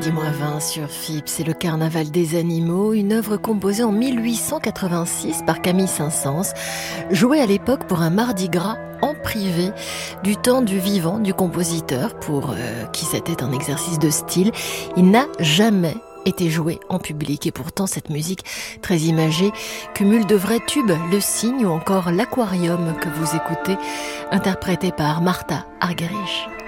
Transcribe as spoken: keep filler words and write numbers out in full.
Midi moins vingt sur F I P, c'est le Carnaval des animaux, une œuvre composée en mille huit cent quatre-vingt-six par Camille Saint-Saëns, jouée à l'époque pour un mardi gras en privé, du temps du vivant du compositeur, pour euh, qui c'était un exercice de style. Il n'a jamais été joué en public, et pourtant cette musique très imagée cumule de vrais tubes, Le Cygne ou encore L'Aquarium que vous écoutez, interprété par Martha Argerich.